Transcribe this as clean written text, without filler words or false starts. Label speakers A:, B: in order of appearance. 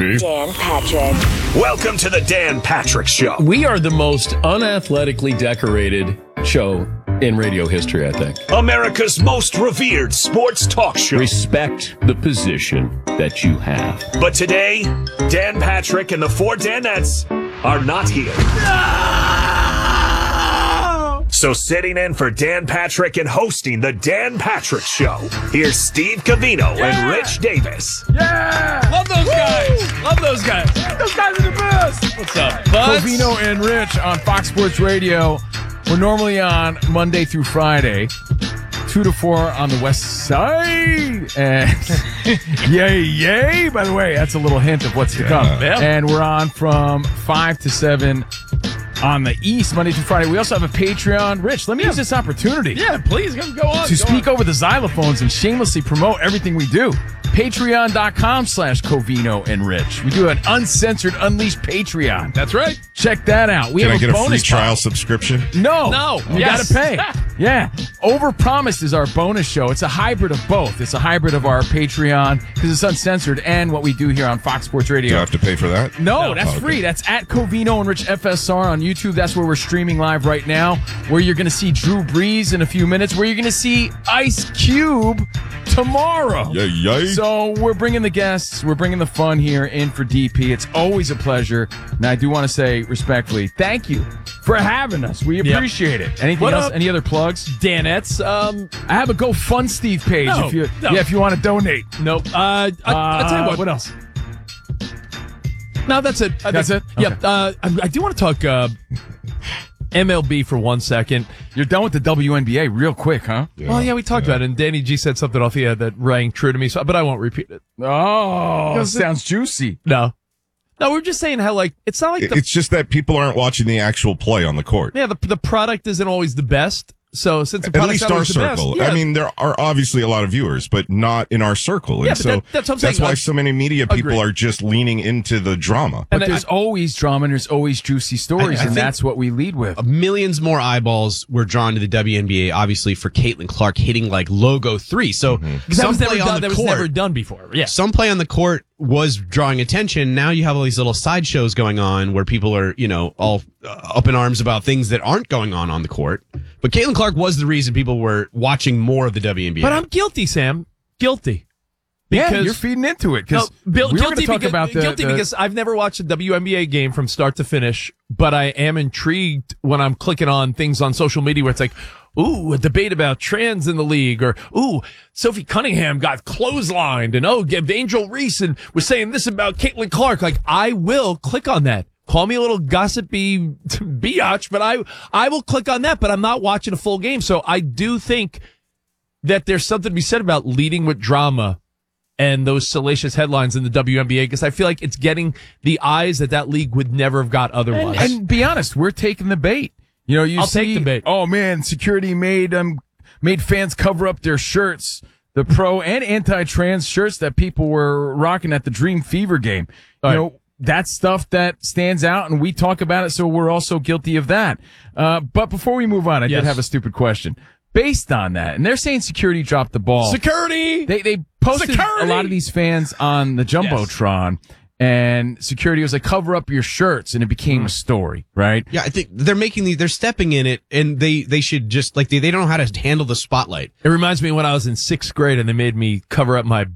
A: Dan Patrick.
B: Welcome to the Dan Patrick Show.
C: We are the most unathletically decorated show in radio history, I think.
B: America's most revered sports talk show.
C: Respect the position that you have.
B: But today, Dan Patrick and the four Danettes are not here. So sitting in for Dan Patrick and hosting the Dan Patrick Show, here's Steve Covino and Rich Davis.
D: Yeah!
E: Love those guys. Love those guys.
D: Those guys are the best.
E: What's up, Buzz?
D: Covino and Rich on Fox Sports Radio. We're normally on Monday through Friday, 2 to 4 on the West Side. And yay. By the way, that's a little hint of what's to come.
E: Yeah.
D: And we're on from 5 to 7 on the East, Monday through Friday. We also have a Patreon. Rich, let me use this opportunity.
E: Yeah, please, go on.
D: To speak over the xylophones and shamelessly promote everything we do. Patreon.com/Covino and Rich. We do an uncensored, unleashed Patreon.
E: That's right.
D: Check that out. We
F: Can
D: have
F: I get a free
D: bonus
F: trial subscription?
D: No. You
E: Yes.
D: got to pay. Yeah. Overpromised is our bonus show. It's a hybrid of both. It's a hybrid of our Patreon because it's uncensored and what we do here on Fox Sports Radio.
F: Do I have to pay for that?
D: No, that's
F: okay.
D: free. That's at Covino and Rich FSR on YouTube. That's where we're streaming live right now, where you're going to see Drew Brees in a few minutes, where you're going to see Ice Cube tomorrow.
F: Yay.
D: So we're bringing the guests. We're bringing the fun here in for DP. It's always a pleasure. And I do want to say respectfully, thank you for having us. We appreciate it. Anything
E: What
D: else?
E: up?
D: Any other plugs?
E: Danettes.
D: I have a GoFundSteve page
E: No,
D: if you
E: no.
D: if you want to donate.
E: Nope. I'll tell you what.
D: What else?
E: No, that's it.
D: That's it?
E: Yeah.
D: Okay.
E: I do want to talk MLB for 1 second.
D: You're done with the WNBA real quick, huh?
E: Well, yeah, we talked about it, and Danny G said something off the air that rang true to me, but I won't repeat it.
D: Oh, sounds juicy.
E: No, we're just saying how, like, it's not like
F: It's just that people aren't watching the actual play on the court.
E: the product isn't always the best. So since the
F: At
E: product's
F: least
E: not
F: our
E: always the best,
F: circle.
E: yeah.
F: I mean, there are obviously a lot of viewers, but not in our circle.
E: Yeah,
F: And
E: but
F: so
E: that's what I'm saying.
F: why so many media people
E: Agreed.
F: are just leaning into the drama.
D: But
E: And
D: there's always drama and there's always juicy stories,
G: I
D: and
G: think-
D: that's what we lead with.
G: Millions more eyeballs were drawn to the WNBA, obviously, for Caitlin Clark hitting like logo 3. So
E: that
G: some
E: was never
G: play
E: done.
G: on
E: That
G: the
E: was
G: court,
E: never done before. Yeah.
G: some play on the court was drawing attention. Now you have all these little sideshows going on where people are, all up in arms about things that aren't going on the court. But Caitlin Clark was the reason people were watching more of the WNBA.
E: But I'm guilty, Sam. Guilty.
D: Yeah, you're feeding into it because we were going to talk about
E: guilty because I've never watched a WNBA game from start to finish, but I am intrigued when I'm clicking on things on social media where it's like, ooh, a debate about trans in the league, or ooh, Sophie Cunningham got clotheslined, and Angel Reese and was saying this about Caitlin Clark. Like, I will click on that. Call me a little gossipy biatch, but I will click on that, but I'm not watching a full game. So I do think that there's something to be said about leading with drama and those salacious headlines in the WNBA, because I feel like it's getting the eyes that league would never have got otherwise.
D: And be honest, we're taking the bait.
E: I'll take the bait.
D: Oh man, security made fans cover up their shirts, the pro and anti-trans shirts that people were rocking at the Dream Fever game. That's stuff that stands out, and we talk about it, so we're also guilty of that. But before we move on, I did have a stupid question. Based on that, and they're saying security dropped the ball.
E: Security!
D: They posted a lot of these fans on the Jumbotron, and security was like, cover up your shirts, and it became a story, right?
G: yeah, I think they're stepping in it, and they should just, like, they don't know how to handle the spotlight.
E: It reminds me when I was in 6th grade and they made me cover up my